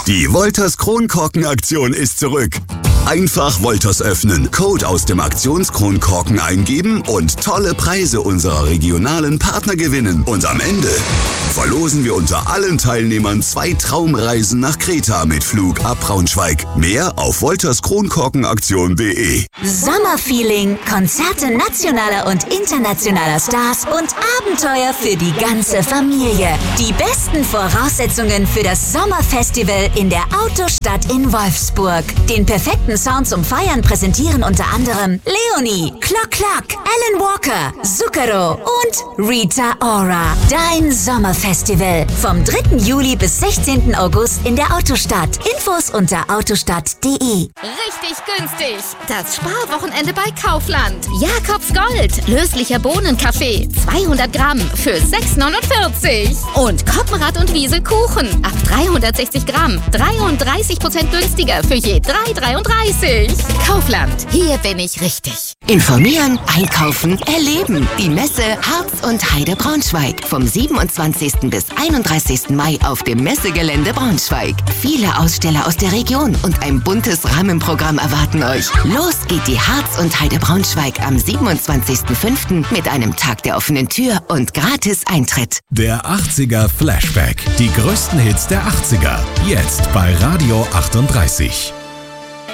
Die Wolters Kronkorken-Aktion ist zurück. Einfach Wolters öffnen, Code aus dem Aktionskronkorken eingeben und tolle Preise unserer regionalen Partner gewinnen. Und am Ende verlosen wir unter allen Teilnehmern 2 Traumreisen nach Kreta mit Flug ab Braunschweig. Mehr auf wolterskronkorkenaktion.de. Sommerfeeling, Konzerte nationaler und internationaler Stars und Abenteuer für die ganze Familie. Die besten Voraussetzungen für das Sommerfestival in der Autostadt in Wolfsburg. Den perfekten Sound zum Feiern präsentieren unter anderem Leonie, Clock Clock, Alan Walker, Zucchero und Rita Ora. Dein Sommerfestival vom 3. Juli bis 16. August in der Autostadt. Infos unter autostadt.de. Richtig günstig. Das Sparwochenende bei Kaufland. Jakobs Gold. Löslicher Bohnenkaffee. 200 Gramm für 6,49. Und Koppenrad und Wiesel Kuchen. Ab 360 Gramm. 33% günstiger für je 3,33. Kaufland. Hier bin ich richtig. Informieren, einkaufen, erleben. Die Messe Harz und Heide Braunschweig. Vom 27. bis 31. Mai auf dem Messegelände Braunschweig. Viele Aussteller aus der Region und ein buntes Rahmenprogramm erwarten euch. Los geht die Harz und Heide Braunschweig am 27.05. mit einem Tag der offenen Tür und gratis Eintritt. Der 80er Flashback. Die größten Hits der 80er. Jetzt bei Radio 38.